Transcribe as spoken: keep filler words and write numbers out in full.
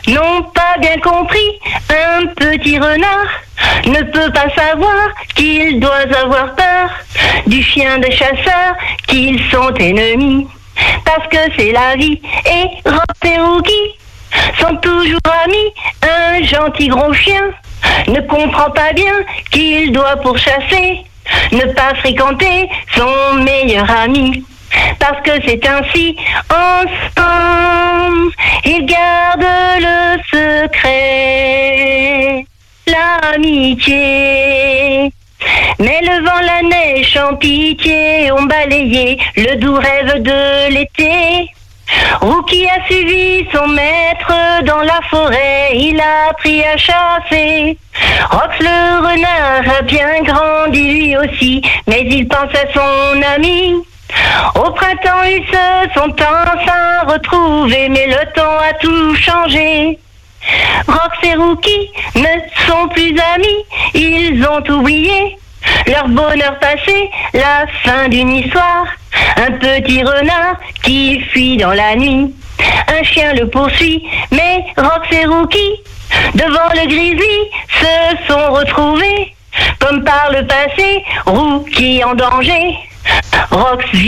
n'ont pas bien compris. Un petit renard ne peut pas savoir qu'il doit avoir peur du chien des chasseurs, qu'ils sont ennemis. Parce que c'est la vie, et Rox et Rookie sont toujours amis. Un gentil gros chien ne comprend pas bien qu'il doit pourchasser, ne pas fréquenter son meilleur ami. Parce que c'est ainsi, ensemble, ils gardent le secret, l'amitié. Mais le vent, la neige, sans pitié, ont balayé le doux rêve de l'été. Rookie a suivi son maître dans la forêt, il a appris à chasser. Rox le renard a bien grandi lui aussi, mais il pense à son ami. Au printemps ils se sont enfin retrouvés, mais le temps a tout changé. Rox et Rookie ne sont plus amis, ils ont oublié leur bonheur passé, la fin d'une histoire. Un petit renard qui fuit dans la nuit, un chien le poursuit, mais Rox et Rookie, devant le grizzly, se sont retrouvés. Comme par le passé, Rookie en danger, Rox vient